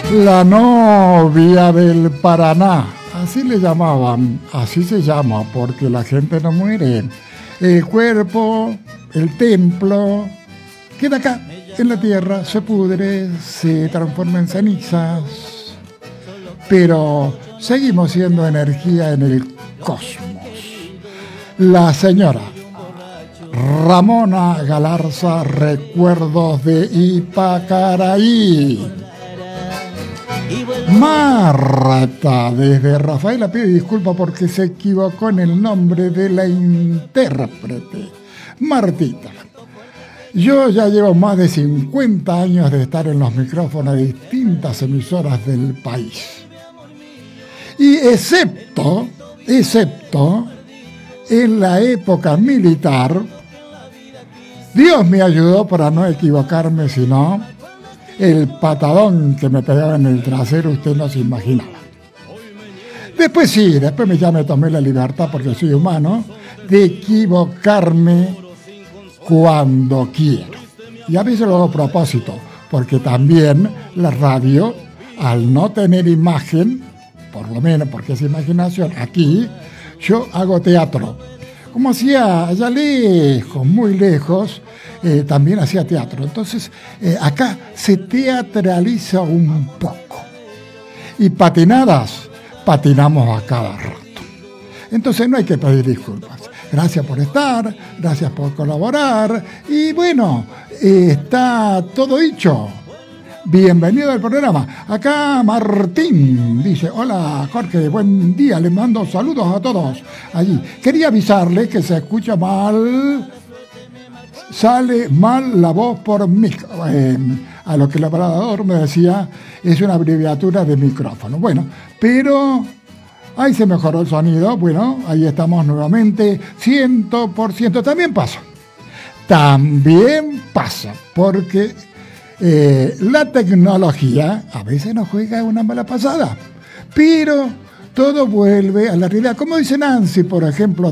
La novia del Paraná, así le llamaban, así se llama, porque la gente no muere. El cuerpo, el templo, queda acá, en la tierra, se pudre, se transforma en cenizas, pero seguimos siendo energía en el cosmos. La señora Ramona Galarza, recuerdos de Ipacaraí. Marta, desde Rafaela, pide disculpas porque se equivocó en el nombre de la intérprete. Martita, yo ya llevo más de 50 años de estar en los micrófonos de distintas emisoras del país. Y excepto en la época militar, Dios me ayudó para no equivocarme, sino el patadón que me pegaba en el trasero, usted no se imaginaba. Después ya me tomé la libertad, porque soy humano, de equivocarme cuando quiero. Y a veces lo hago a propósito, porque también la radio, al no tener imagen, por lo menos porque es imaginación, aquí yo hago teatro. Como hacía allá lejos, muy lejos, también hacía teatro. Entonces, acá se teatraliza un poco. Y patinamos a cada rato. Entonces no hay que pedir disculpas. Gracias por estar, gracias por colaborar. Y bueno, está todo dicho. Bienvenido al programa. Acá Martín dice: hola Jorge, buen día, les mando saludos a todos allí. Quería avisarle que se escucha mal, sale mal la voz por micro. A lo que el operador me decía, es una abreviatura de micrófono. Bueno, pero ahí se mejoró el sonido. Bueno, ahí estamos nuevamente, 100%. También pasa, porque la tecnología a veces nos juega una mala pasada, pero todo vuelve a la realidad. Como dice Nancy, por ejemplo,